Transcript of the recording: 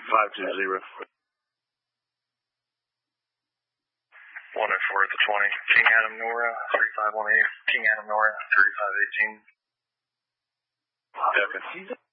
520. 104 at the 20. King Adam Nora, 3518. King Adam Nora, 3518. Okay.